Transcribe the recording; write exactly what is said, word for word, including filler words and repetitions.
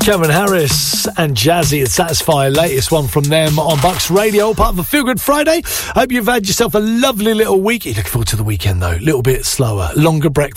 Calvin Harris and Jazzy and Satisfy, latest one from them on Bucks Radio, part of a Feel Good Friday. Hope you've had yourself a lovely little week. You're looking forward to the weekend though, a little bit slower, longer breakfast.